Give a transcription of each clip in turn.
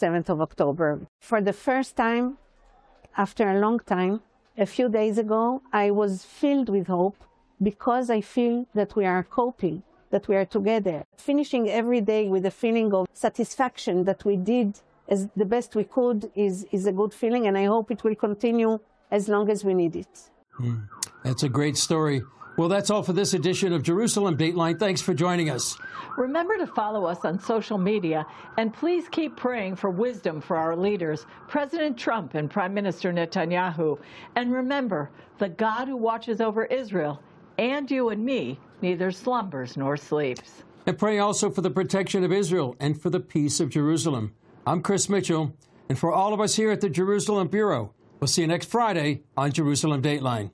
7th of October. For the first time, after a long time, a few days ago, I was filled with hope because I feel that we are coping, that we are together. Finishing every day with a feeling of satisfaction that we did as the best we could is a good feeling, and I hope it will continue as long as we need it. That's a great story. Well, that's all for this edition of Jerusalem Dateline. Thanks for joining us. Remember to follow us on social media, and please keep praying for wisdom for our leaders, President Trump and Prime Minister Netanyahu. And remember, the God who watches over Israel and you and me neither slumbers nor sleeps. And pray also for the protection of Israel and for the peace of Jerusalem. I'm Chris Mitchell, and for all of us here at the Jerusalem Bureau, we'll see you next Friday on Jerusalem Dateline.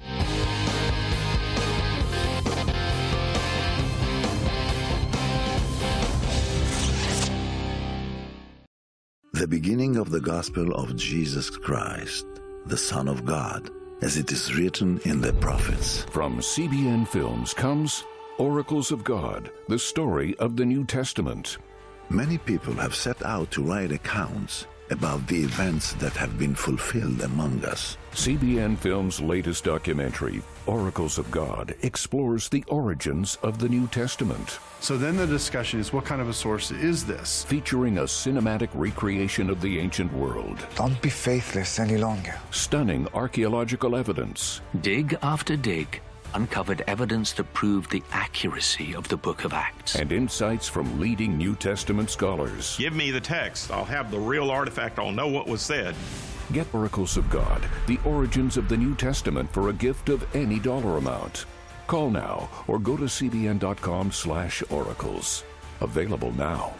The beginning of the gospel of Jesus Christ, the Son of God, as it is written in the prophets. From CBN Films comes Oracles of God, the story of the New Testament. Many people have set out to write accounts about the events that have been fulfilled among us. CBN Films' latest documentary, Oracles of God, explores the origins of the New Testament. So then the discussion is, what kind of a source is this? Featuring a cinematic recreation of the ancient world. Don't be faithless any longer. Stunning archaeological evidence. Dig after dig uncovered evidence that proved the accuracy of the Book of Acts. And insights from leading New Testament scholars. Give me the text. I'll have the real artifact. I'll know what was said. Get Oracles of God, the origins of the New Testament for a gift of any dollar amount. Call now or go to cbn.com/oracles. Available now.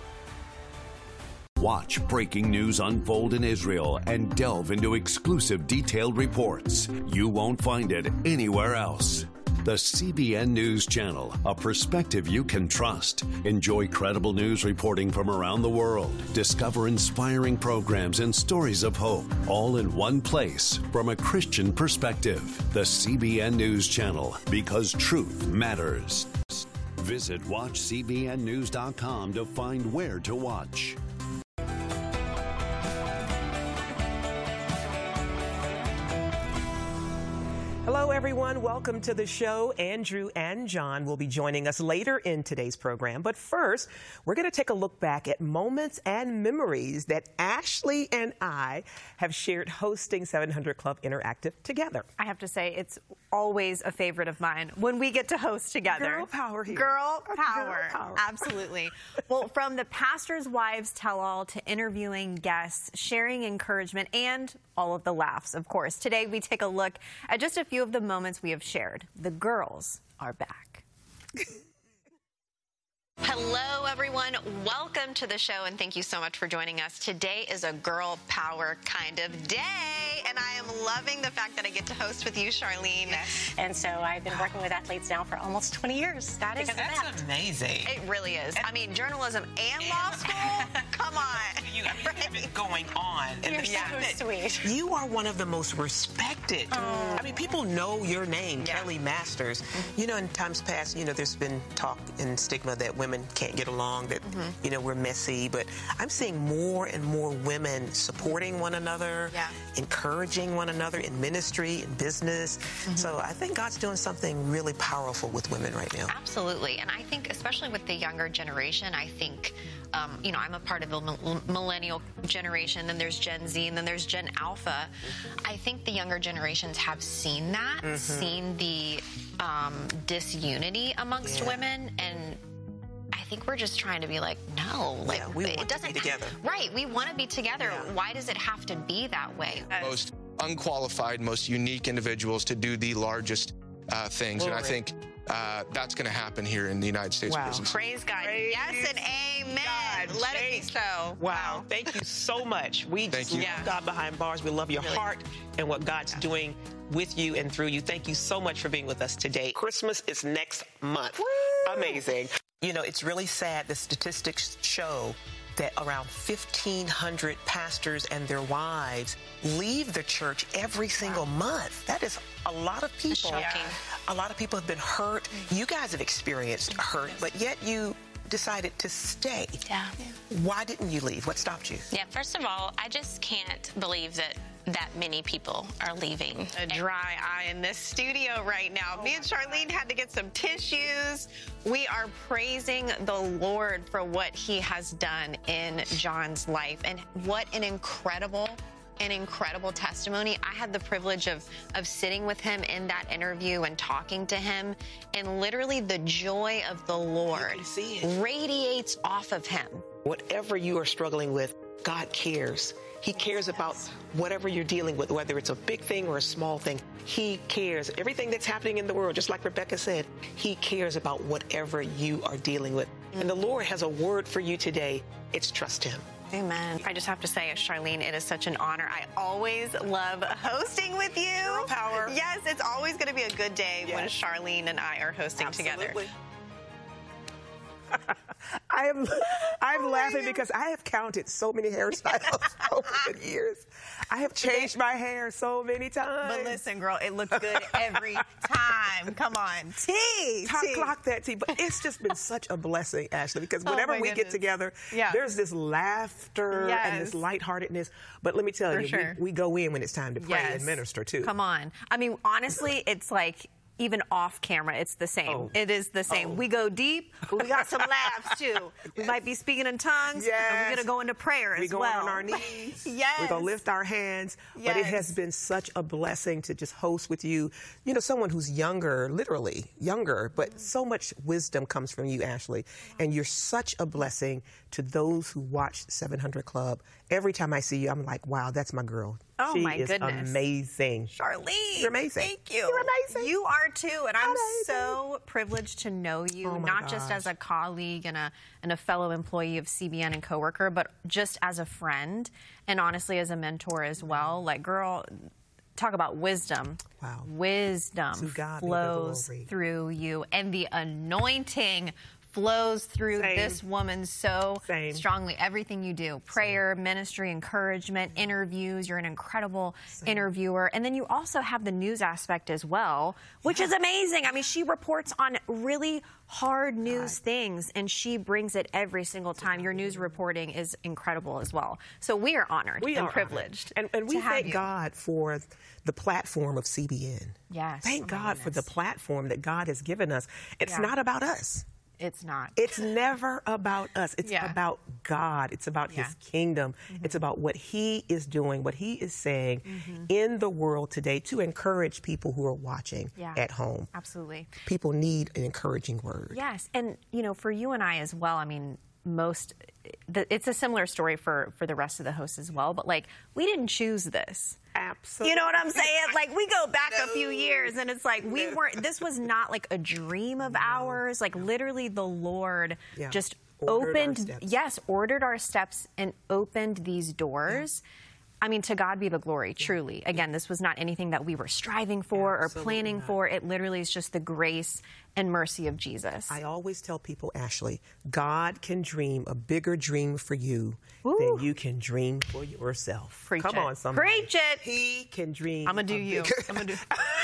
Watch breaking news unfold in Israel and delve into exclusive detailed reports. You won't find it anywhere else. The CBN News Channel, a perspective you can trust. Enjoy credible news reporting from around the world. Discover inspiring programs and stories of hope, all in one place from a Christian perspective. The CBN News Channel, because truth matters. Visit WatchCBNNews.com to find where to watch. Hello, everyone. Welcome to the show. Andrew and John will be joining us later in today's program. But first, we're going to take a look back at moments and memories that Ashley and I have shared hosting 700 Club Interactive together. I have to say, it's always a favorite of mine when we get to host together. Girl power here. Girl power. Girl power. Absolutely. Well, from the pastor's wives tell-all to interviewing guests, sharing encouragement, and all of the laughs, of course. Today, we take a look at just a few of the moments we have shared. The girls are back. Hello, everyone. Welcome to the show, and thank you so much for joining us. Today is a girl power kind of day, and I am loving the fact that I get to host with you, Charlene. Yes. And so I've been working with athletes now for almost 20 years. That's amazing. It really is. I mean, journalism and law school? Come on. You have it going on. And You're so sweet. You are one of the most respected. I mean, people know your name, Kelly Masters. You know, in times past, you know, there's been talk and stigma that women can't get along, that, you know, we're messy. But I'm seeing more and more women supporting one another, encouraging one another in ministry, in business. So I think God's doing something really powerful with women right now. Absolutely. And I think, especially with the younger generation, I think, you know, I'm a part of the millennial generation, then there's Gen Z, and then there's Gen Alpha. I think the younger generations have seen that, seen the disunity amongst women, and I think we're just trying to be like, no, like we want to be together. Right, we want to be together. Why does it have to be that way? Most unqualified, most unique individuals to do the largest things, and I think that's going to happen here in the United States prisons. Praise God. Yes and amen. God, let it be so. Wow. Thank you so much. We just love God behind bars. We love your heart and what God's doing with you and through you. Thank you so much for being with us today. Christmas is next month. Woo! Amazing. You know, it's really sad. The statistics show that around 1,500 pastors and their wives leave the church every single month. That is a lot of people. A lot of people have been hurt. You guys have experienced hurt, but yet you decided to stay. Yeah. Why didn't you leave? What stopped you? Yeah, first of all, I just can't believe that many people are leaving. A dry eye in this studio right now. Me and Charlene had to get some tissues. We are praising the Lord for what he has done in John's life, and what an incredible testimony. I had the privilege of sitting with him in that interview and talking to him, and literally the joy of the Lord radiates off of him. Whatever you are struggling with, God cares. He cares about whatever you're dealing with, whether it's a big thing or a small thing. He cares. Everything that's happening in the world, just like Rebecca said, he cares about whatever you are dealing with. And the Lord has a word for you today. It's trust him. Amen. I just have to say, Charlene, it is such an honor. I always love hosting with you. Girl power. Yes, it's always going to be a good day when Charlene and I are hosting together. I'm laughing because I have counted so many hairstyles over the years. I have changed my hair so many times. But listen, girl, it looks good every time. Come on. Clock that T. But it's just been such a blessing, Ashley, because whenever we get together, there's this laughter and this lightheartedness. But let me tell you, we go in when it's time to pray and minister, too. Come on. I mean, honestly, it's like, even off camera, it's the same. It is the same. We go deep, but we got some laughs, too. We might be speaking in tongues, and we're going to go into prayer as well. We go on our knees. We're going to lift our hands. But it has been such a blessing to just host with you. You know, someone who's younger, literally younger, but so much wisdom comes from you, Ashley. And you're such a blessing to those who watch 700 Club. Every time I see you, I'm like, wow, that's my girl. Oh, my goodness. She is amazing. Charlene. You're amazing. Thank you. You're amazing. You are too. And I'm so privileged to know you, not just as a colleague and a fellow employee of CBN and coworker, but just as a friend and honestly as a mentor as well. Like, girl, talk about wisdom. Wow. Wisdom flows through you, and the anointing flows through this woman so strongly. Everything you do, prayer, ministry, encouragement, interviews, you're an incredible interviewer. And then you also have the news aspect as well, which is amazing. I mean, she reports on really hard news things, and she brings it every single time. Your news reporting is incredible as well. So we are honored and privileged. And we thank God for the platform of CBN. Yes. Thank God for the platform that God has given us. It's not about us. It's not. It's never about us. It's about God. It's about his kingdom. It's about what he is doing, what he is saying in the world today to encourage people who are watching at home. Absolutely. People need an encouraging word. Yes. And, you know, for you and I as well, I mean, it's a similar story for the rest of the hosts as well, but like, we didn't choose this. Absolutely. You know what I'm saying? Like, we go back a few years and it's like, this was not like a dream of ours. Like, literally the Lord just ordered our steps and opened these doors. I mean, to God be the glory, truly. Again, this was not anything that we were striving for or planning for. It literally is just the grace and mercy of Jesus. I always tell people, Ashley, God can dream a bigger dream for you than you can dream for yourself. Come on, somebody. Preach it. He can dream. I'm going to do you. I'm going to do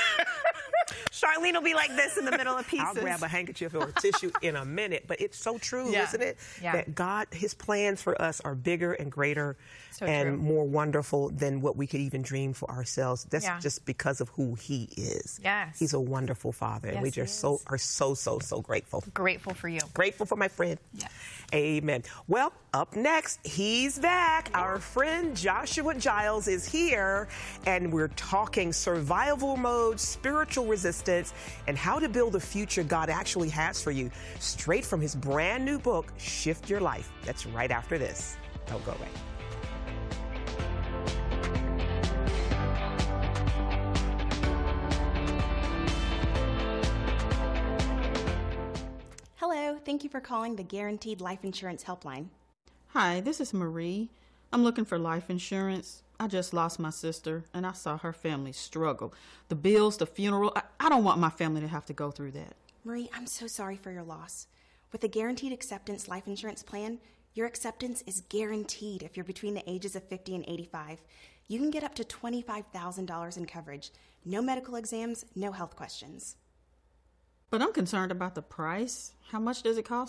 Charlene will be like this in the middle of pieces. I'll grab a handkerchief or a tissue in a minute. But it's so true, isn't it? That God, his plans for us are bigger and greater more wonderful than what we could even dream for ourselves. That's just because of who he is. Yes. He's a wonderful father. And we just are so grateful. Grateful for you. Grateful for my friend. Yes. Amen. Well, up next, he's back. Our friend Joshua Giles is here, and we're talking survival mode, spiritual resistance, and how to build the future God actually has for you, straight from his brand new book, Shift Your Life. That's right after this. Don't go away. Hello, thank you for calling the Guaranteed Life Insurance Helpline. Hi, this is Marie. I'm looking for life insurance. I just lost my sister, and I saw her family struggle. The bills, the funeral, I don't want my family to have to go through that. Marie, I'm so sorry for your loss. With the Guaranteed Acceptance Life Insurance Plan, your acceptance is guaranteed if you're between the ages of 50 and 85. You can get up to $25,000 in coverage. No medical exams, no health questions. But I'm concerned about the price. How much does it cost?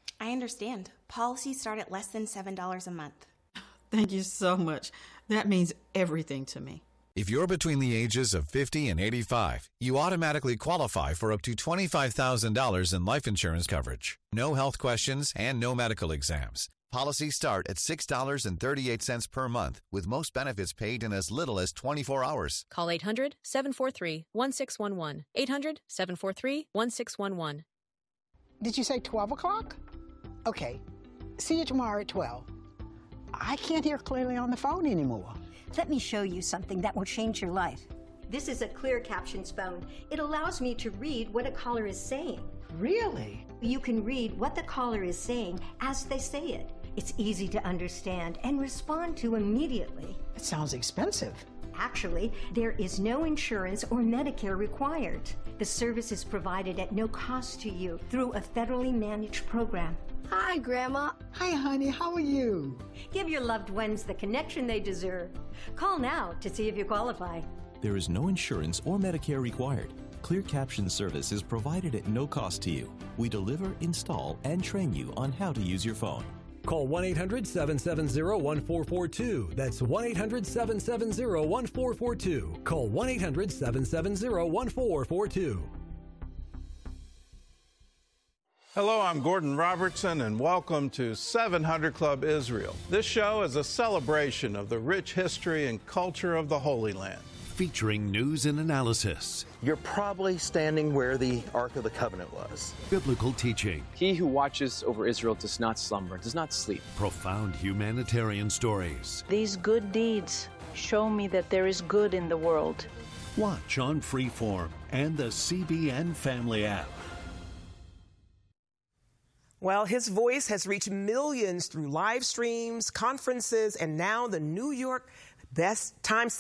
I understand. Policies start at less than $7 a month. Thank you so much. That means everything to me. If you're between the ages of 50 and 85, you automatically qualify for up to $25,000 in life insurance coverage. No health questions and no medical exams. Policies start at $6.38 per month, with most benefits paid in as little as 24 hours. Call 800-743-1611. 800-743-1611. Did you say 12 o'clock? Okay. See you tomorrow at 12. I can't hear clearly on the phone anymore. Let me show you something that will change your life. This is a Clear Captions phone. It allows me to read what a caller is saying. Really? You can read what the caller is saying as they say it. It's easy to understand and respond to immediately. It sounds expensive. Actually, there is no insurance or Medicare required. The service is provided at no cost to you through a federally managed program. Hi, Grandma. Hi, honey. How are you? Give your loved ones the connection they deserve. Call now to see if you qualify. There is no insurance or Medicare required. Clear Caption service is provided at no cost to you. We deliver, install, and train you on how to use your phone. Call 1-800-770-1442. That's 1-800-770-1442. Call 1-800-770-1442. Hello, I'm Gordon Robertson, and welcome to 700 Club Israel. This show is a celebration of the rich history and culture of the Holy Land. Featuring news and analysis. You're probably standing where the Ark of the Covenant was. Biblical teaching. He who watches over Israel does not slumber, does not sleep. Profound humanitarian stories. These good deeds show me that there is good in the world. Watch on Freeform and the CBN Family app. Well, his voice has reached millions through live streams, conferences, and now the New York Times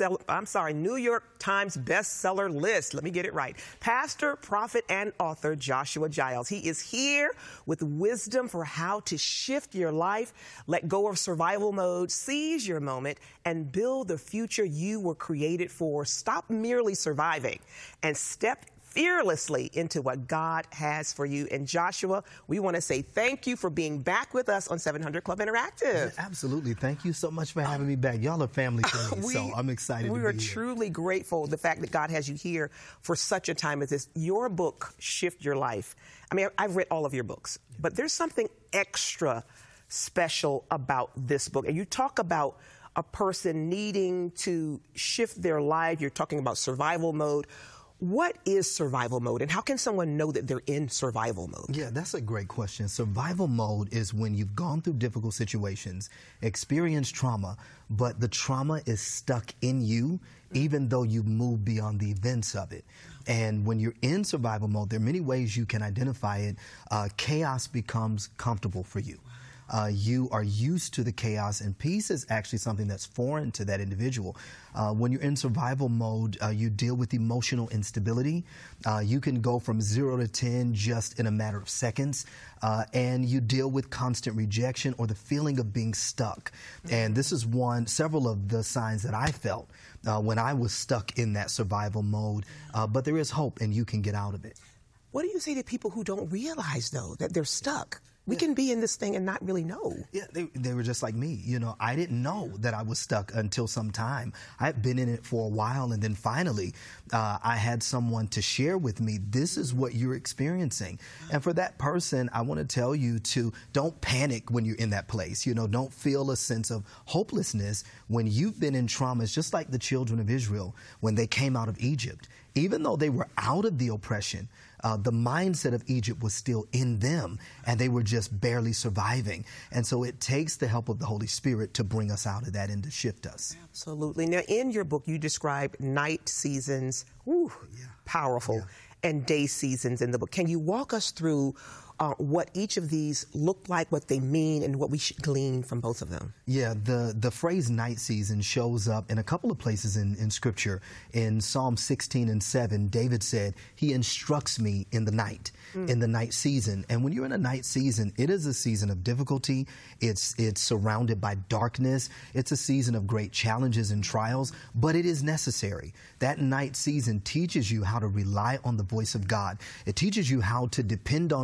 bestseller list. Let me get it right. Pastor, prophet, and author Joshua Giles. He is here with wisdom for how to shift your life, let go of survival mode, seize your moment, and build the future you were created for. Stop merely surviving and step fearlessly into what God has for you. And Joshua, we want to say thank you for being back with us on 700 Club Interactive. Yeah, absolutely. Thank you so much for having me back. Y'all are family to me, so I'm excited to be here. We are truly grateful the fact that God has you here for such a time as this. Your book, Shift Your Life. I mean, I've read all of your books, but there's something extra special about this book. And you talk about a person needing to shift their life. You're talking about survival mode. What is survival mode, and how can someone know that they're in survival mode? Yeah, that's a great question. Survival mode is when you've gone through difficult situations, experienced trauma, but the trauma is stuck in you, even though you've moved beyond the events of it. And when you're in survival mode, there are many ways you can identify it. Chaos becomes comfortable for you. You are used to the chaos, and peace is actually something that's foreign to that individual. When you're in survival mode, you deal with emotional instability. You can go from 0 to 10 just in a matter of seconds, and you deal with constant rejection or the feeling of being stuck. And this is several of the signs that I felt when I was stuck in that survival mode. But there is hope, and you can get out of it. What do you say to people who don't realize, though, that they're stuck? We can be in this thing and not really know. Yeah, they were just like me. You know, I didn't know that I was stuck until some time. I'd been in it for a while, and then finally I had someone to share with me, this is what you're experiencing. And for that person, I want to tell you to don't panic when you're in that place. You know, don't feel a sense of hopelessness when you've been in trauma. It's just like the children of Israel when they came out of Egypt. Even though they were out of the oppression, the mindset of Egypt was still in them, and they were just barely surviving. And so it takes the help of the Holy Spirit to bring us out of that and to shift us. Absolutely. Now, in your book, you describe night seasons, powerful, and day seasons in the book. Can you walk us through what each of these look like, what they mean, and what we should glean from both of them? Yeah, the phrase night season shows up in a couple of places in Scripture. In Psalm 16:7, David said, he instructs me in the night season. And when you're in a night season, it is a season of difficulty. It's surrounded by darkness. It's a season of great challenges and trials, but it is necessary. That night season teaches you how to rely on the voice of God. It teaches you how to depend on Him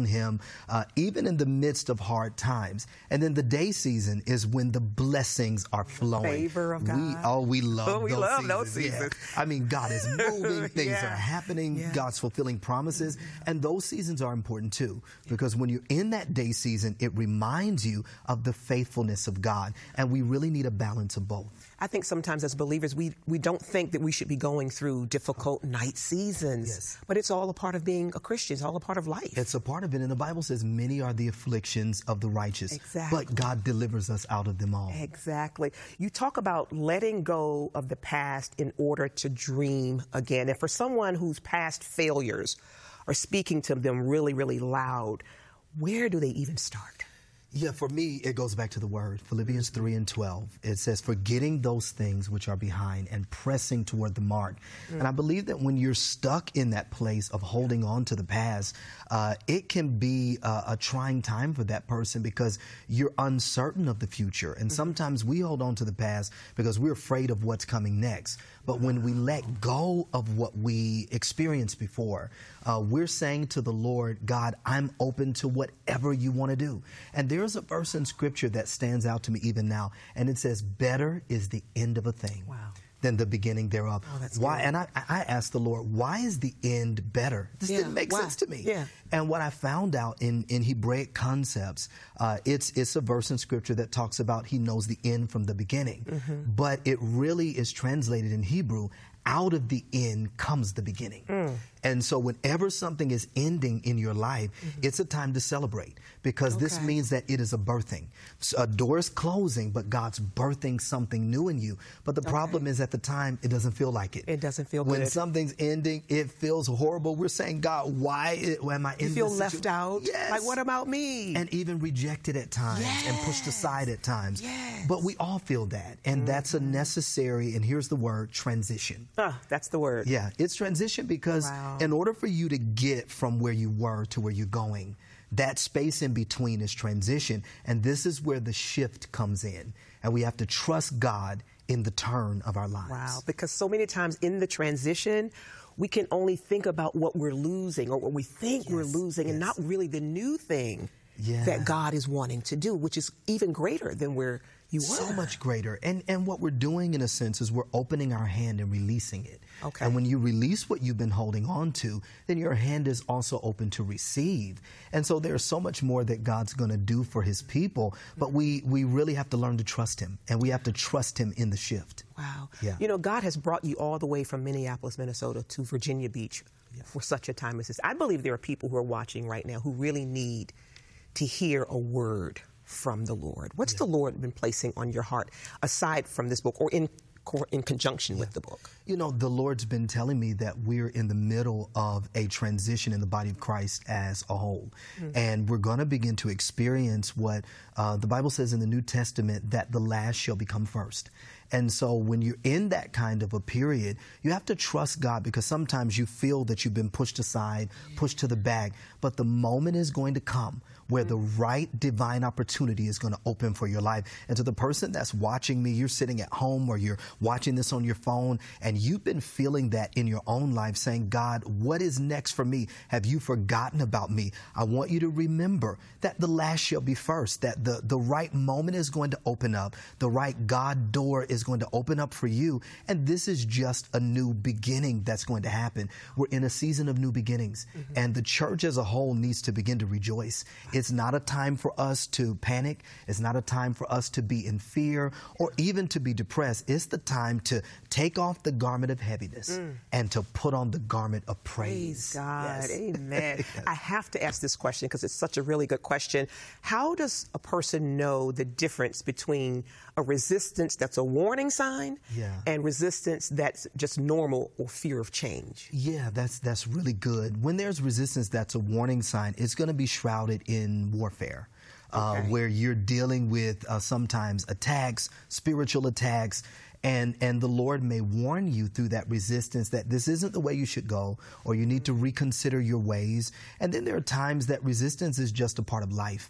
even in the midst of hard times. And then the day season is when the blessings are flowing. Favor of God. We love those seasons. Yeah. I mean, God is moving, things are happening, God's fulfilling promises. And those seasons are important too, because when you're in that day season, it reminds you of the faithfulness of God. And we really need a balance of both. I think sometimes as believers, we don't think that we should be going through difficult night seasons. But it's all a part of being a Christian. It's all a part of life. It's a part of it. And the Bible says many are the afflictions of the righteous. But God delivers us out of them all. Exactly. You talk about letting go of the past in order to dream again. And for someone whose past failures are speaking to them really, really loud, where do they even start? Yeah, for me, it goes back to the word, Philippians 3:12. It says, forgetting those things which are behind and pressing toward the mark. And I believe that when you're stuck in that place of holding on to the past, it can be a trying time for that person because you're uncertain of the future. And sometimes we hold on to the past because we're afraid of what's coming next. But when we let go of what we experienced before, we're saying to the Lord, God, I'm open to whatever you want to do. And there's a verse in Scripture that stands out to me even now, and it says, better is the end of a thing than the beginning thereof. Why? And I asked the Lord, why is the end better? This didn't make sense to me. And what I found out in Hebraic concepts, it's a verse in Scripture that talks about he knows the end from the beginning. But it really is translated in Hebrew, out of the end comes the beginning. And so whenever something is ending in your life, it's a time to celebrate because this means that it is a birthing. So a door is closing, but God's birthing something new in you. But the problem is at the time, it doesn't feel like it. It doesn't feel when good. When something's ending, it feels horrible. We're saying, God, why am I in this? You feel left out? Yes. Like, what about me? And even rejected at times and pushed aside at times. But we all feel that. And that's a necessary, and here's the word, transition. That's the word. Yeah, it's transition because in order for you to get from where you were to where you're going, that space in between is transition. And this is where the shift comes in. And we have to trust God in the turn of our lives. Wow, because so many times in the transition, we can only think about what we're losing or what we think we're losing and not really the new thing that God is wanting to do, which is even greater than where you were. So much greater. And what we're doing, in a sense, is we're opening our hand and releasing it. And when you release what you've been holding on to, then your hand is also open to receive. And so there's so much more that God's going to do for his people, but we really have to learn to trust him, and we have to trust him in the shift. Wow. Yeah. You know, God has brought you all the way from Minneapolis, Minnesota to Virginia Beach for such a time as this. I believe there are people who are watching right now who really need to hear a word from the Lord. What's the Lord been placing on your heart aside from this book or in conjunction with the book? You know, the Lord's been telling me that we're in the middle of a transition in the body of Christ as a whole. And we're going to begin to experience what the Bible says in the New Testament, that the last shall become first. And so when you're in that kind of a period, you have to trust God, because sometimes you feel that you've been pushed aside, pushed to the back. But the moment is going to come where the right divine opportunity is going to open for your life. And to the person that's watching me, you're sitting at home or you're watching this on your phone, and you've been feeling that in your own life, saying, God, what is next for me? Have you forgotten about me? I want you to remember that the last shall be first, that the right moment is going to open up. The right God door is going to open up for you. And this is just a new beginning that's going to happen. We're in a season of new beginnings, and the church as a whole needs to begin to rejoice. It's not a time for us to panic. It's not a time for us to be in fear or even to be depressed. It's the time to take off the garment of heaviness and to put on the garment of praise. Praise God. Amen. I have to ask this question because it's such a really good question. How does a person know the difference between a resistance that's a warning sign and resistance that's just normal or fear of change? Yeah, that's really good. When there's resistance that's a warning sign, it's going to be shrouded in warfare. Where you're dealing with sometimes attacks, spiritual attacks, and the Lord may warn you through that resistance that this isn't the way you should go, or you need to reconsider your ways. And then there are times that resistance is just a part of life.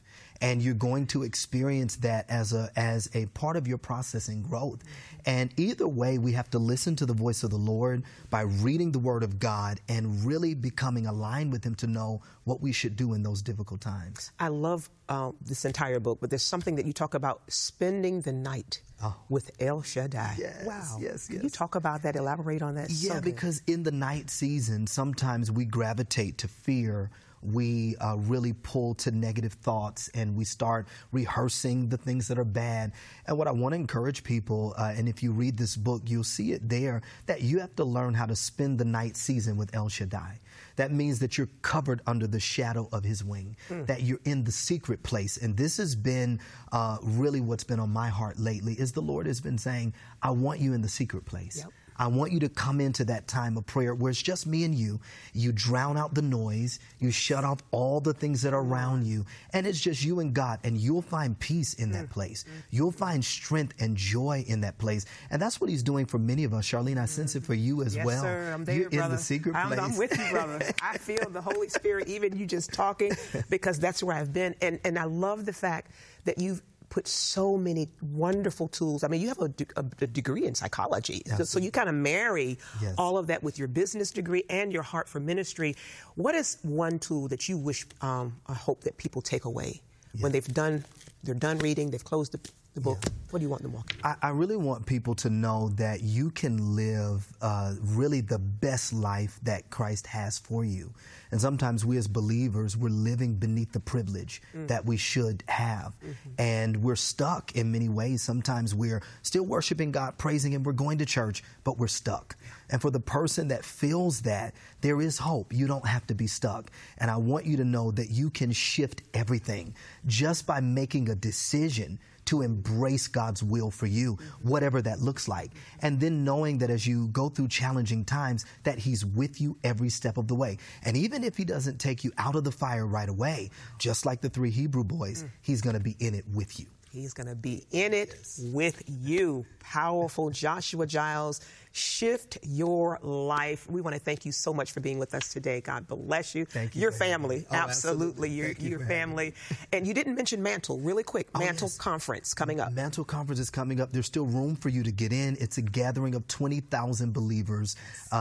And you're going to experience that as a part of your process and growth. And either way, we have to listen to the voice of the Lord by reading the Word of God and really becoming aligned with Him to know what we should do in those difficult times. I love this entire book, but there's something that you talk about, spending the night with El Shaddai. Yes, wow. Yes. Can you talk about that, elaborate on that? Yeah, because in the night season, sometimes we gravitate to fear. We really pull to negative thoughts, and we start rehearsing the things that are bad. And what I want to encourage people, and if you read this book, you'll see it there, that you have to learn how to spend the night season with El Shaddai. That means that you're covered under the shadow of His wing, that you're in the secret place. And this has been really what's been on my heart lately, is the Lord has been saying, I want you in the secret place. Yep. I want you to come into that time of prayer where it's just me and you. You drown out the noise. You shut off all the things that are around you. And it's just you and God. And you'll find peace in that place. You'll find strength and joy in that place. And that's what He's doing for many of us. Charlene, I sense it for you as well. Yes, sir. I'm there, you're brother. In the secret place. I'm with you, brother. I feel the Holy Spirit, even you just talking, because that's where I've been. And I love the fact that you've put so many wonderful tools. I mean, you have a degree in psychology. So you kind of marry all of that with your business degree and your heart for ministry. What is one tool that you wish, I hope that people take away when they're done reading, they've closed the book? What do you want them walking? I really want people to know that you can live really the best life that Christ has for you. And sometimes we as believers, we're living beneath the privilege that we should have. And we're stuck in many ways. Sometimes we're still worshiping God, praising Him, we're going to church, but we're stuck. And for the person that feels that, there is hope. You don't have to be stuck. And I want you to know that you can shift everything just by making a decision to embrace God's will for you, whatever that looks like. And then knowing that as you go through challenging times, that He's with you every step of the way. And even if He doesn't take you out of the fire right away, just like the 3 Hebrew boys, He's going to be in it with you. He's going to be in it with you. Powerful. Joshua Giles, shift your life. We want to thank you so much for being with us today. God bless you. Thank you. Your family. Oh, absolutely. Your family. And you didn't mention Mantle. Really quick. Mantle Conference coming up. Mantle Conference is coming up. There's still room for you to get in. It's a gathering of 20,000 believers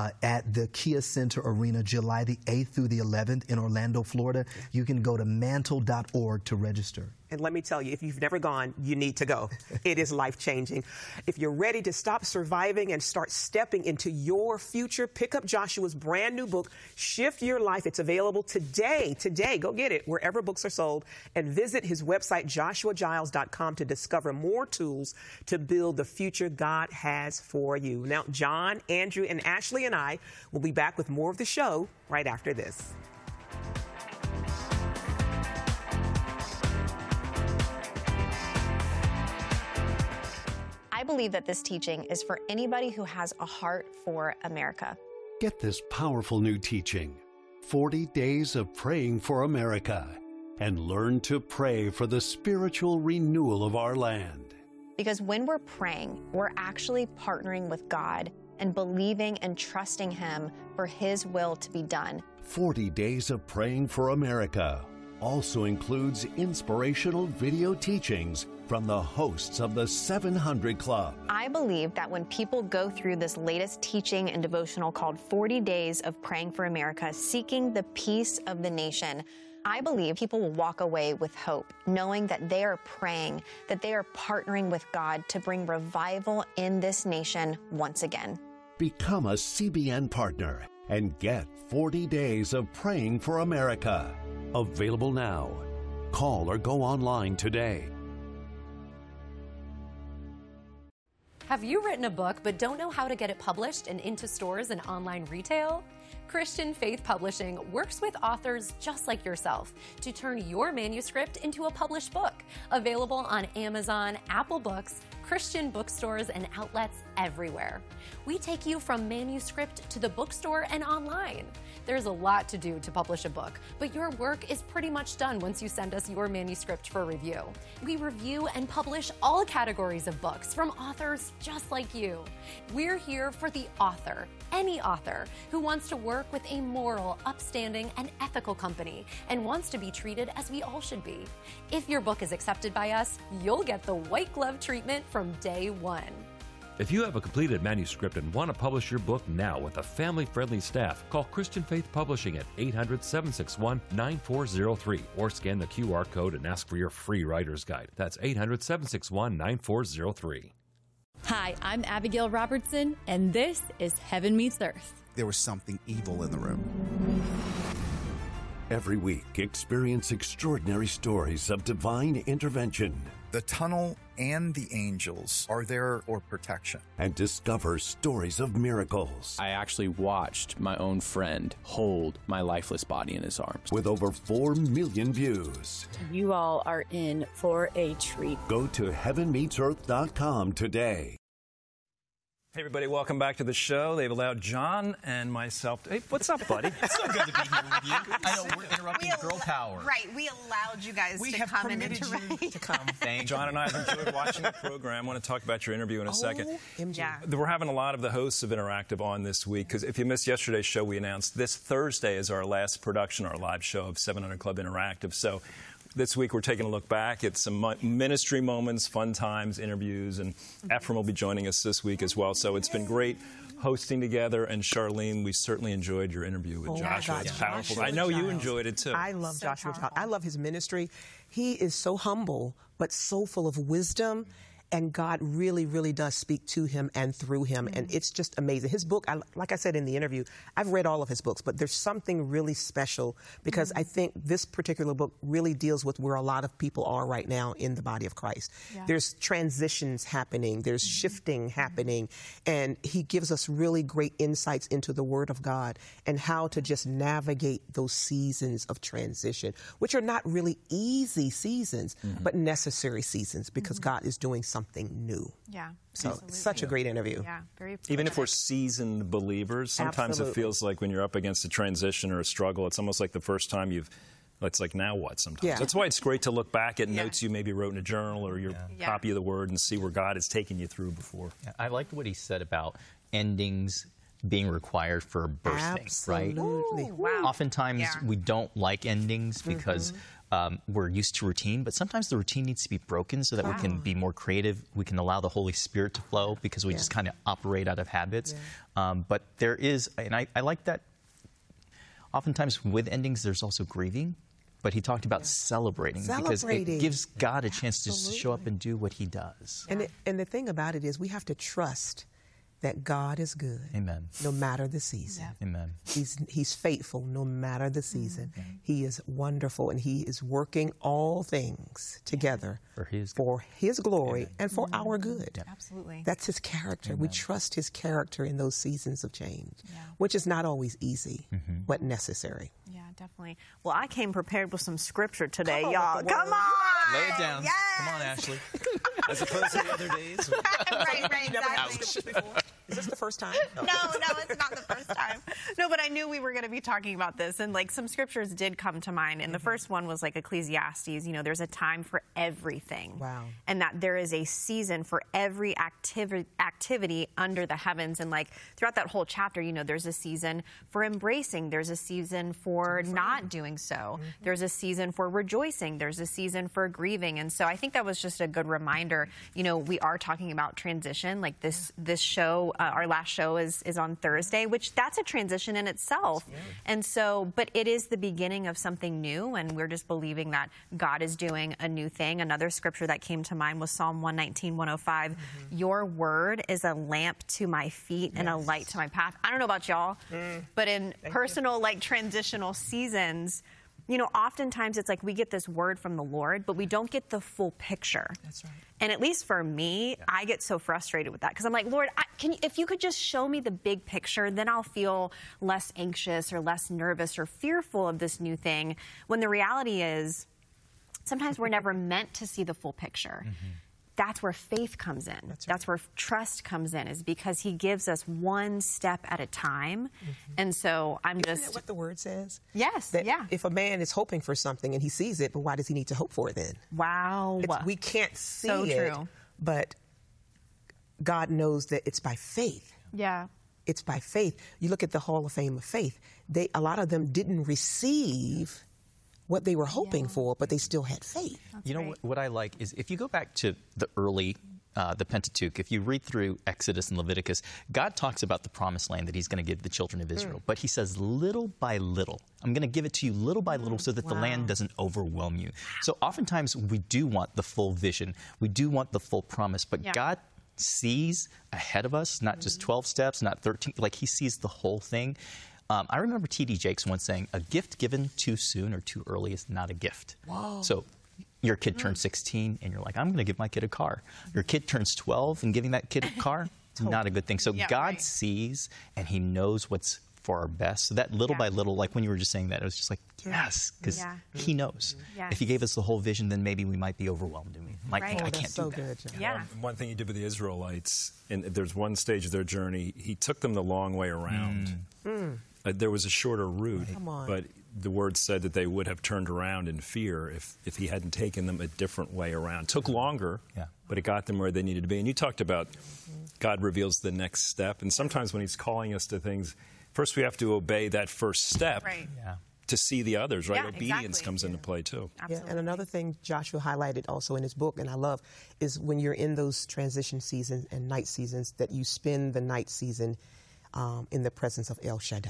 at the Kia Center Arena, July the 8th through the 11th in Orlando, Florida. You can go to mantle.org to register. And let me tell you, if you've never gone, you need to go. It is life-changing. If you're ready to stop surviving and start stepping into your future, pick up Joshua's brand new book, Shift Your Life. It's available today. Today, go get it wherever books are sold. And visit his website, joshuagiles.com, to discover more tools to build the future God has for you. Now, John, Andrew, and Ashley and I will be back with more of the show right after this. I believe that this teaching is for anybody who has a heart for America. Get this powerful new teaching, 40 Days of Praying for America, and learn to pray for the spiritual renewal of our land. Because when we're praying, we're actually partnering with God and believing and trusting Him for His will to be done. 40 Days of Praying for America also includes inspirational video teachings from the hosts of the 700 Club. I believe that when people go through this latest teaching and devotional called 40 Days of Praying for America, seeking the peace of the nation, I believe people will walk away with hope, knowing that they are praying, that they are partnering with God to bring revival in this nation once again. Become a CBN partner and get 40 Days of Praying for America. Available now. Call or go online today. Have you written a book but don't know how to get it published and into stores and online retail? Christian Faith Publishing works with authors just like yourself to turn your manuscript into a published book, available on Amazon, Apple Books, Christian bookstores and outlets everywhere. We take you from manuscript to the bookstore and online. There's a lot to do to publish a book, but your work is pretty much done once you send us your manuscript for review. We review and publish all categories of books from authors just like you. We're here for the author, any author who wants to work with a moral, upstanding, and ethical company and wants to be treated as we all should be. If your book is accepted by us, you'll get the white glove treatment from day one. If you have a completed manuscript and want to publish your book now with a family-friendly staff, call Christian Faith Publishing at 800-761-9403 or scan the QR code and ask for your free writer's guide. That's 800-761-9403. Hi, I'm Abigail Robertson, and this is Heaven Meets Earth. There was something evil in the room. Every week, experience extraordinary stories of divine intervention. The tunnel and the angels are there for protection. And discover stories of miracles. I actually watched my own friend hold my lifeless body in his arms. With over 4 million views. You all are in for a treat. Go to heavenmeetsearth.com today. Hey, everybody, welcome back to the show. They've allowed John and myself to... Hey, what's up, buddy? It's so good to be here with you. I know we're interrupting girl power. Right, we allowed you guys to come and interact. You to come. Thank John and I have enjoyed watching the program. I want to talk about your interview in a second. Yeah. We're having a lot of the hosts of Interactive on this week, because if you missed yesterday's show, we announced this Thursday is our last production, our live show of 700 Club Interactive. So this week, we're taking a look back at some ministry moments, fun times, interviews, and Ephraim will be joining us this week as well. So it's been great hosting together. And Charlene, we certainly enjoyed your interview with Joshua. It's powerful. I know you enjoyed it, too. I love Joshua. I love his ministry. He is so humble, but so full of wisdom. And God really, really does speak to him and through him. And it's just amazing. His book, like I said in the interview, I've read all of his books, but there's something really special because I think this particular book really deals with where a lot of people are right now in the body of Christ. Yeah. There's transitions happening. There's shifting happening. And he gives us really great insights into the Word of God and how to just navigate those seasons of transition, which are not really easy seasons, but necessary seasons because God is doing something new. Yeah. So absolutely. Such a great interview. Yeah, very. Even if we're seasoned believers, sometimes it feels like when you're up against a transition or a struggle, it's almost like the first time it's like, now what sometimes? Yeah. That's why it's great to look back at notes you maybe wrote in a journal or your copy of the Word and see where God has taken you through before. Yeah, I liked what he said about endings being required for birthing, right? Ooh, wow. Oftentimes we don't like endings because we're used to routine, but sometimes the routine needs to be broken so that we can be more creative. We can allow the Holy Spirit to flow because we just kind of operate out of habits. But there is, and I like that oftentimes with endings, there's also grieving. But he talked about celebrating because it gives God a chance to show up and do what he does. And the thing about it is we have to trust that God is good. Amen. No matter the season. Yeah. Amen. He's faithful no matter the season. He is wonderful, and he is working all things together for his glory and for our good. Yeah. Absolutely. That's his character. We trust his character in those seasons of change, which is not always easy, but necessary. Yeah, definitely. Well, I came prepared with some scripture today, y'all. Come on! Lay it down. Yes. Come on, Ashley. As opposed to the other days. Right, exactly. Is this the first time? No, it's not the first time. No, but I knew we were going to be talking about this, and like some scriptures did come to mind. And the first one was like Ecclesiastes. You know, there's a time for everything. Wow. And that there is a season for every activity under the heavens. And like throughout that whole chapter, you know, there's a season for embracing. There's a season for not doing so. There's a season for rejoicing. There's a season for grieving. And so I think that was just a good reminder. You know, we are talking about transition. Like this show, our last show is on Thursday, which that's a transition in itself. Yeah. And so, but it is the beginning of something new, and we're just believing that God is doing a new thing. Another scripture that came to mind was Psalm 119, 105. Your word is a lamp to my feet and a light to my path. I don't know about y'all, but in personal, like transitional seasons, you know, oftentimes it's like we get this word from the Lord, but we don't get the full picture. That's right. And at least for me, I get so frustrated with that because I'm like, Lord, if you could just show me the big picture, then I'll feel less anxious or less nervous or fearful of this new thing. When the reality is, sometimes we're never meant to see the full picture. that's where faith comes in. That's where trust comes in, is because he gives us one step at a time. And so Isn't that what the word says? Yes, that if a man is hoping for something and he sees it, but why does he need to hope for it then? Wow. We can't see so it, true. but God knows that it's by faith. Yeah. It's by faith. You look at the Hall of Fame of Faith. A lot of them didn't receive what they were hoping for, but they still had faith. You know what I like is if you go back to the early, the Pentateuch, if you read through Exodus and Leviticus, God talks about the promised land that he's going to give the children of Israel. But he says, little by little, I'm going to give it to you little by little so that the land doesn't overwhelm you. So oftentimes we do want the full vision. We do want the full promise. But God sees ahead of us, not just 12 steps, not 13, like he sees the whole thing. I remember T.D. Jakes once saying, a gift given too soon or too early is not a gift. Whoa. So your kid turns 16 and you're like, I'm going to give my kid a car. Your kid turns 12 and giving that kid a car, not a good thing. So God sees and he knows what's for our best. So that little by little, like when you were just saying that, it was just like, yes, because he knows. If he gave us the whole vision, then maybe we might be overwhelmed. And we might think, I can't do that. One thing he did with the Israelites, and there's one stage of their journey, he took them the long way around. There was a shorter route, but the word said that they would have turned around in fear if he hadn't taken them a different way around. It took longer, but it got them where they needed to be. And you talked about God reveals the next step. And sometimes when he's calling us to things, first we have to obey that first step to see the others, right? Obedience comes into play, too. And another thing Joshua highlighted also in his book, and I love, is when you're in those transition seasons and night seasons, that you spend the night season in the presence of El Shaddai.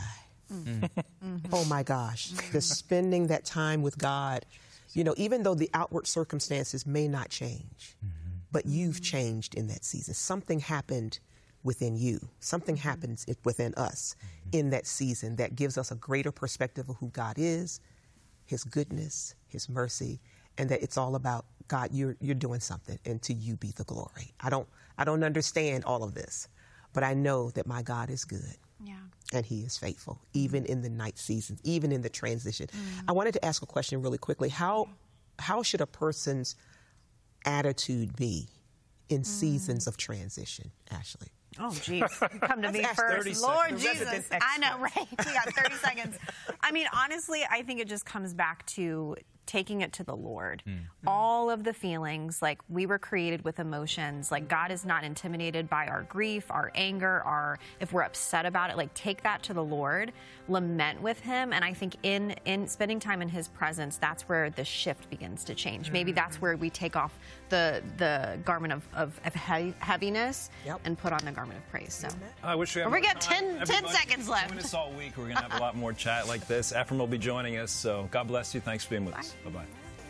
Oh my gosh, just spending that time with God, you know, even though the outward circumstances may not change, but you've changed in that season. Something happened within you. Something happens within us in that season that gives us a greater perspective of who God is, his goodness, his mercy, and that it's all about God, you're doing something, and to you be the glory. I don't understand all of this, but I know that my God is good. And he is faithful, even in the night seasons, even in the transition. I wanted to ask a question really quickly. How should a person's attitude be in seasons of transition, Ashley? Oh, geez. You come to me first. Lord Jesus. I know, right? We got 30 seconds. I mean, honestly, I think it just comes back to taking it to the Lord. All of the feelings, like we were created with emotions, like God is not intimidated by our grief, our anger, if we're upset about it, like take that to the Lord, lament with him. And I think in spending time in his presence, that's where the shift begins to change. Maybe that's where we take off the garment of heaviness and put on the garment of praise. So I wish we got 10 seconds left. Join us all week. We're going to have a lot more chat like this. Ephraim will be joining us. So God bless you. Thanks for being with us. Bye-bye.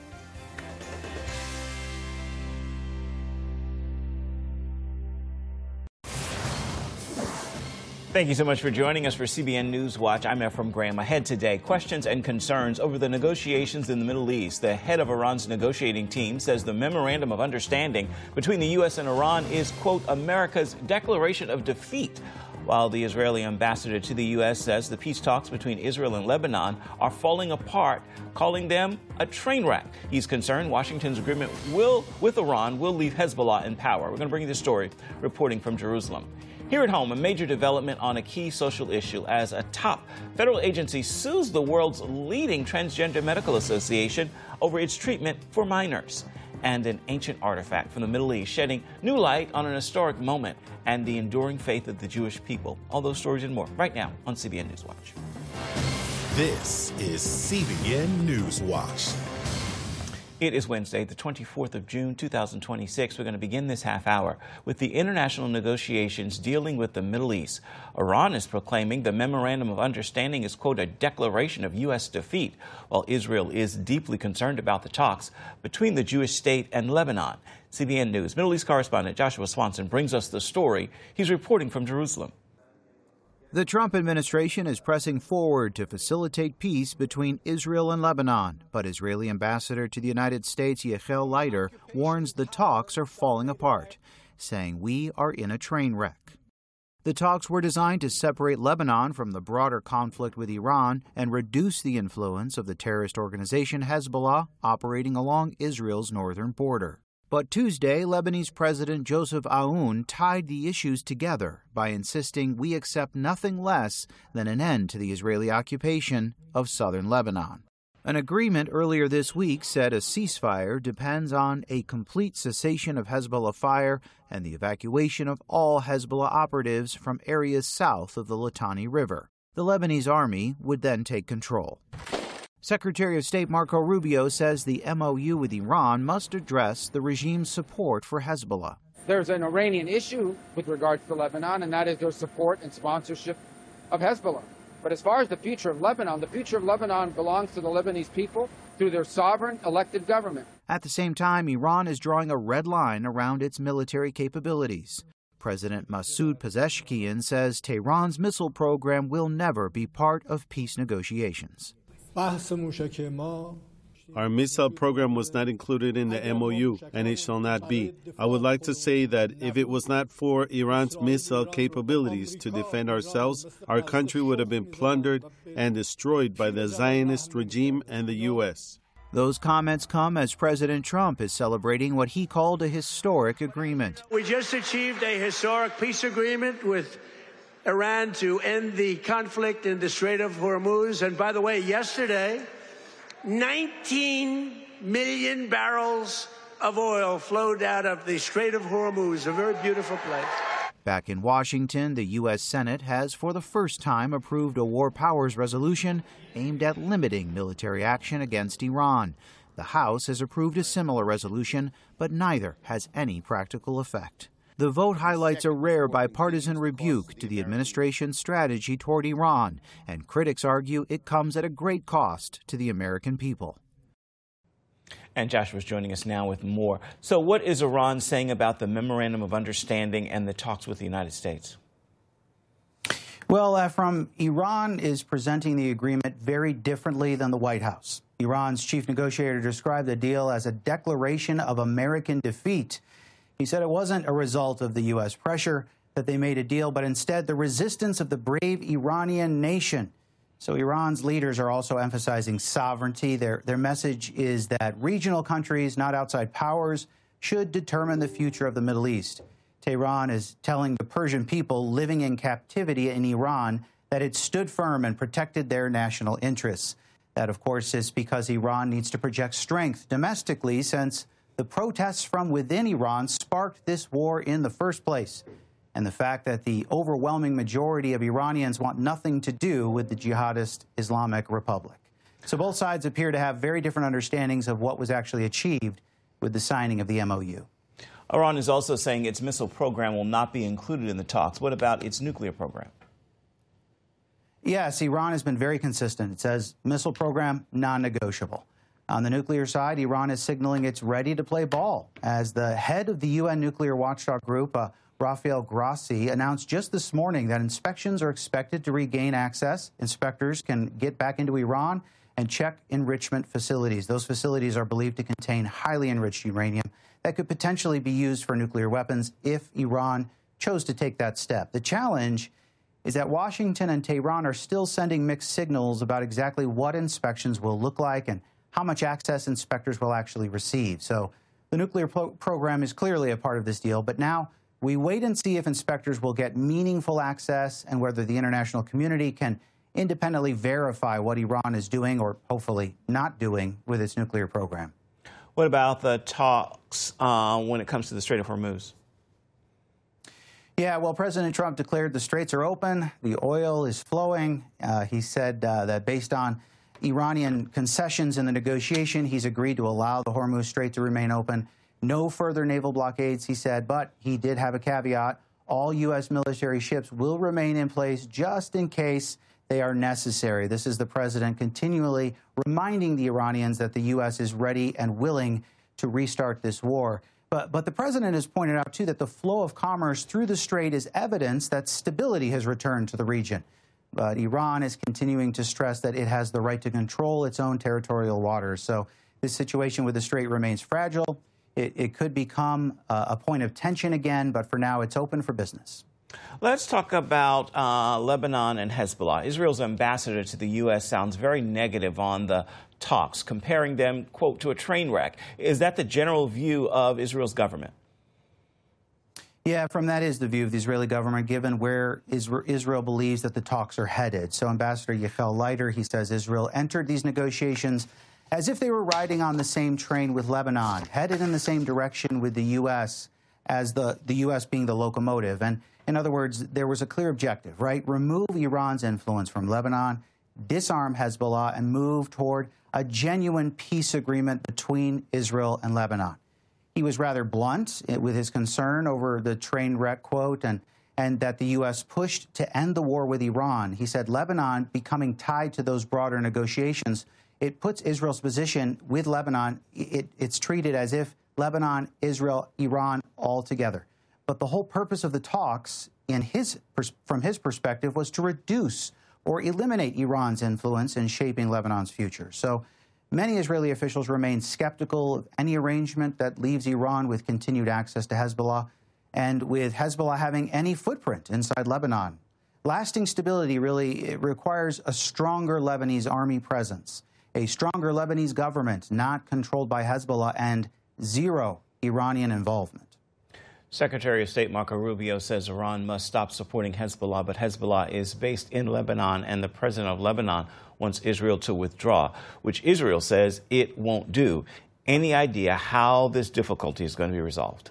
Thank you so much for joining us for CBN News Watch. I'm Ephraim Graham. Ahead today, questions and concerns over the negotiations in the Middle East. The head of Iran's negotiating team says the memorandum of understanding between the U.S. and Iran is, quote, America's declaration of defeat, while the Israeli ambassador to the U.S. says the peace talks between Israel and Lebanon are falling apart, calling them a train wreck. He's concerned Washington's agreement with Iran will leave Hezbollah in power. We're going to bring you this story, reporting from Jerusalem. Here at home, a major development on a key social issue as a top federal agency sues the world's leading transgender medical association over its treatment for minors. And an ancient artifact from the Middle East shedding new light on an historic moment and the enduring faith of the Jewish people. All those stories and more right now on CBN News Watch. This is CBN News Watch. It is Wednesday, the 24th of June, 2026. We're going to begin this half hour with the international negotiations dealing with the Middle East. Iran is proclaiming the memorandum of understanding is, quote, a declaration of U.S. defeat, while Israel is deeply concerned about the talks between the Jewish state and Lebanon. CBN News Middle East correspondent Joshua Swanson brings us the story. He's reporting from Jerusalem. The Trump administration is pressing forward to facilitate peace between Israel and Lebanon, but Israeli ambassador to the United States, Yechiel Leiter, warns the talks are falling apart, saying we are in a train wreck. The talks were designed to separate Lebanon from the broader conflict with Iran and reduce the influence of the terrorist organization Hezbollah operating along Israel's northern border. But Tuesday, Lebanese President Joseph Aoun tied the issues together by insisting we accept nothing less than an end to the Israeli occupation of southern Lebanon. An agreement earlier this week said a ceasefire depends on a complete cessation of Hezbollah fire and the evacuation of all Hezbollah operatives from areas south of the Litani River. The Lebanese army would then take control. Secretary of State Marco Rubio says the MOU with Iran must address the regime's support for Hezbollah. There's an Iranian issue with regards to Lebanon, and that is their support and sponsorship of Hezbollah. But as far as the future of Lebanon belongs to the Lebanese people through their sovereign elected government. At the same time, Iran is drawing a red line around its military capabilities. President Masoud Pezeshkian says Tehran's missile program will never be part of peace negotiations. Our missile program was not included in the MOU, and it shall not be. I would like to say that if it was not for Iran's missile capabilities to defend ourselves, our country would have been plundered and destroyed by the Zionist regime and the U.S. Those comments come as President Trump is celebrating what he called a historic agreement. We just achieved a historic peace agreement with Iran to end the conflict in the Strait of Hormuz. And by the way, yesterday, 19 million barrels of oil flowed out of the Strait of Hormuz, a very beautiful place. Back in Washington, the U.S. Senate has for the first time approved a war powers resolution aimed at limiting military action against Iran. The House has approved a similar resolution, but neither has any practical effect. The vote highlights a rare bipartisan rebuke to the administration's strategy toward Iran, and critics argue it comes at a great cost to the American people. And Joshua's joining us now with more. So what is Iran saying about the Memorandum of Understanding and the talks with the United States? Well, Ephraim, Iran is presenting the agreement very differently than the White House. Iran's chief negotiator described the deal as a declaration of American defeat. He said it wasn't a result of the U.S. pressure that they made a deal, but instead the resistance of the brave Iranian nation. So Iran's leaders are also emphasizing sovereignty. Their message is that regional countries, not outside powers, should determine the future of the Middle East. Tehran is telling the Persian people living in captivity in Iran that it stood firm and protected their national interests. That, of course, is because Iran needs to project strength domestically, since the protests from within Iran sparked this war in the first place, and the fact that the overwhelming majority of Iranians want nothing to do with the jihadist Islamic Republic. So both sides appear to have very different understandings of what was actually achieved with the signing of the MOU. Iran is also saying its missile program will not be included in the talks. What about its nuclear program? Yes, Iran has been very consistent. It says missile program, non-negotiable. On the nuclear side, Iran is signaling it's ready to play ball, as the head of the UN nuclear watchdog group, Rafael Grossi, announced just this morning that inspections are expected to regain access. Inspectors can get back into Iran and check enrichment facilities. Those facilities are believed to contain highly enriched uranium that could potentially be used for nuclear weapons if Iran chose to take that step. The challenge is that Washington and Tehran are still sending mixed signals about exactly what inspections will look like and how much access inspectors will actually receive. So the nuclear program is clearly a part of this deal, but now we wait and see if inspectors will get meaningful access and whether the international community can independently verify what Iran is doing or hopefully not doing with its nuclear program. What about the talks when it comes to the Strait of Hormuz? Yeah, well, President Trump declared the straits are open, the oil is flowing. He said that based on Iranian concessions in the negotiation, he's agreed to allow the Hormuz Strait to remain open. No further naval blockades, he said, but he did have a caveat. All U.S. military ships will remain in place just in case they are necessary. This is the president continually reminding the Iranians that the U.S. is ready and willing to restart this war. But the president has pointed out, too, that the flow of commerce through the strait is evidence that stability has returned to the region. But Iran is continuing to stress that it has the right to control its own territorial waters. So this situation with the strait remains fragile. It could become a point of tension again, but for now it's open for business. Let's talk about Lebanon and Hezbollah. Israel's ambassador to the U.S. sounds very negative on the talks, comparing them, quote, to a train wreck. Is that the general view of Israel's government? Yeah, that is the view of the Israeli government, given where Israel believes that the talks are headed. So Ambassador Yechiel Leiter, he says Israel entered these negotiations as if they were riding on the same train with Lebanon, headed in the same direction with the U.S., as the U.S. being the locomotive. And in other words, there was a clear objective, right? Remove Iran's influence from Lebanon, disarm Hezbollah, and move toward a genuine peace agreement between Israel and Lebanon. He was rather blunt with his concern over the train wreck quote and that the U.S. pushed to end the war with Iran. He said Lebanon becoming tied to those broader negotiations, it puts Israel's position with Lebanon, it's treated as if Lebanon, Israel, Iran all together. But the whole purpose of the talks, from his perspective, was to reduce or eliminate Iran's influence in shaping Lebanon's future. So many Israeli officials remain skeptical of any arrangement that leaves Iran with continued access to Hezbollah and with Hezbollah having any footprint inside Lebanon. Lasting stability really requires a stronger Lebanese army presence, a stronger Lebanese government not controlled by Hezbollah, and zero Iranian involvement. Secretary of State Marco Rubio says Iran must stop supporting Hezbollah, but Hezbollah is based in Lebanon, and the president of Lebanon wants Israel to withdraw, which Israel says it won't do. Any idea how this difficulty is going to be resolved?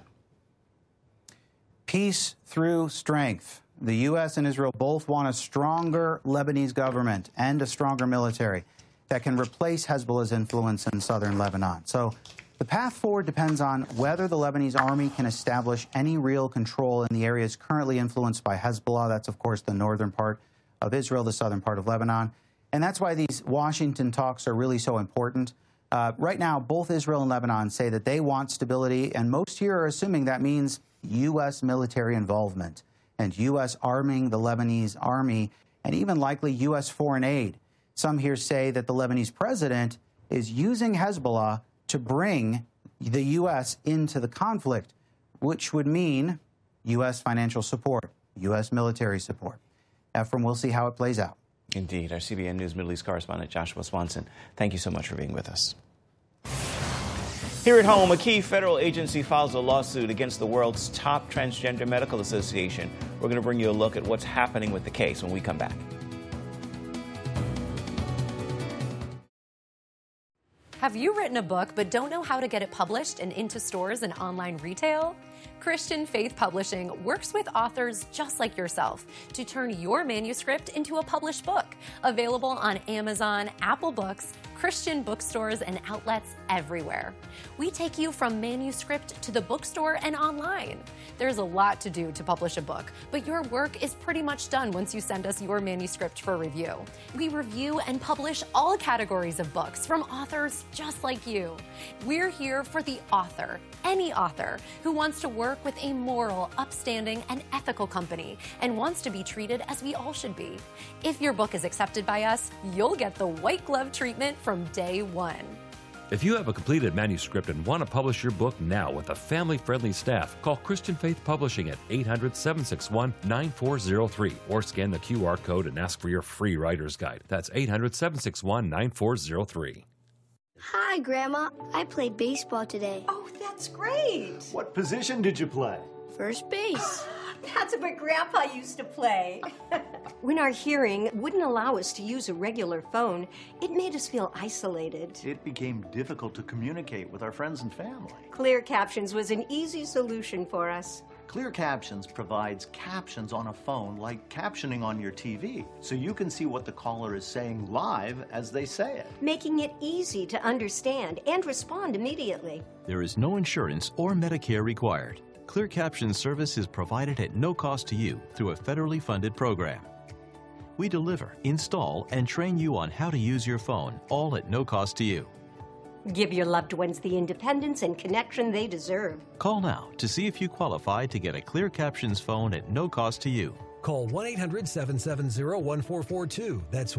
Peace through strength. The U.S. and Israel both want a stronger Lebanese government and a stronger military that can replace Hezbollah's influence in southern Lebanon. So the path forward depends on whether the Lebanese army can establish any real control in the areas currently influenced by Hezbollah. That's, of course, the northern part of Israel, the southern part of Lebanon. And that's why these Washington talks are really so important. Right now, both Israel and Lebanon say that they want stability, and most here are assuming that means U.S. military involvement and U.S. arming the Lebanese army, and even likely U.S. foreign aid. Some here say that the Lebanese president is using Hezbollah to bring the U.S. into the conflict, which would mean U.S. financial support, U.S. military support. Ephraim, we'll see how it plays out. Indeed. Our CBN News Middle East correspondent Joshua Swanson, thank you so much for being with us. Here at home, a key federal agency files a lawsuit against the world's top transgender medical association. We're going to bring you a look at what's happening with the case when we come back. Have you written a book but don't know how to get it published and into stores and online retail? Christian Faith Publishing works with authors just like yourself to turn your manuscript into a published book. Available on Amazon, Apple Books, Christian bookstores, and outlets everywhere. We take you from manuscript to the bookstore and online. There's a lot to do to publish a book, but your work is pretty much done once you send us your manuscript for review. We review and publish all categories of books from authors just like you. We're here for the author, any author, who wants to work with a moral, upstanding, and ethical company and wants to be treated as we all should be. If your book is accepted by us, you'll get the white glove treatment from day one. If you have a completed manuscript and want to publish your book now with a family-friendly staff, call Christian Faith Publishing at 800-761-9403 or scan the QR code and ask for your free writer's guide. That's 800-761-9403. Hi, Grandma. I played baseball today. Oh, that's great. What position did you play? First base. That's what Grandpa used to play. When our hearing wouldn't allow us to use a regular phone, it made us feel isolated. It became difficult to communicate with our friends and family. Clear Captions was an easy solution for us. Clear Captions provides captions on a phone like captioning on your TV, so you can see what the caller is saying live as they say it. Making it easy to understand and respond immediately. There is no insurance or Medicare required. Clear Captions service is provided at no cost to you through a federally funded program. We deliver, install, and train you on how to use your phone, all at no cost to you. Give your loved ones the independence and connection they deserve. Call now to see if you qualify to get a Clear Captions phone at no cost to you. Call 1-800-770-1442. That's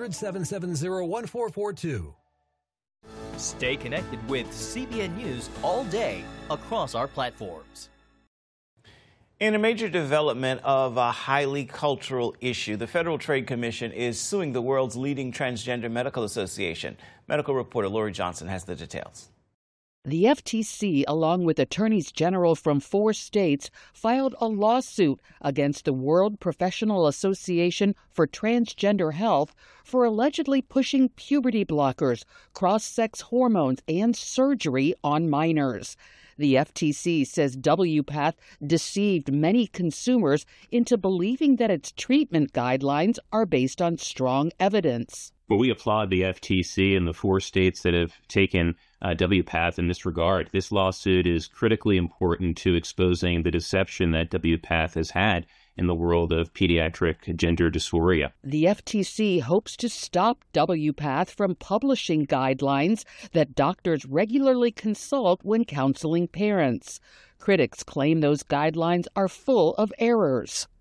1-800-770-1442. Stay connected with CBN News all day across our platforms. In a major development of a highly cultural issue, the Federal Trade Commission is suing the world's leading transgender medical association. Medical reporter Lori Johnson has the details. The FTC, along with attorneys general from 4 states, filed a lawsuit against the World Professional Association for Transgender Health for allegedly pushing puberty blockers, cross-sex hormones, and surgery on minors. The FTC says WPATH deceived many consumers into believing that its treatment guidelines are based on strong evidence. Well, we applaud the FTC and the 4 states that have taken WPATH in this regard. This lawsuit is critically important to exposing the deception that WPATH has had in the world of pediatric gender dysphoria. The FTC hopes to stop WPATH from publishing guidelines that doctors regularly consult when counseling parents. Critics claim those guidelines are full of errors.